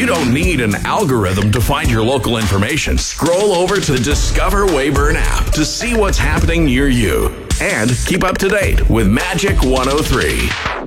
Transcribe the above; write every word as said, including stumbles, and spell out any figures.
You don't need an algorithm to find your local information. Scroll over to the Discover Weyburn app to see what's happening near you. And keep up to date with Magic one oh three.